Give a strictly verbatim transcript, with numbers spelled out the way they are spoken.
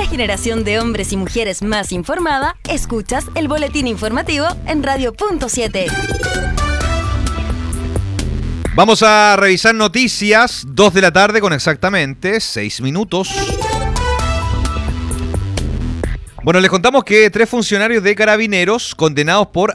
generación de hombres y mujeres más informada, escuchas el boletín informativo en Radio Punto siete. Vamos a revisar noticias, dos de la tarde con exactamente seis minutos. Bueno, les contamos que tres funcionarios de Carabineros condenados por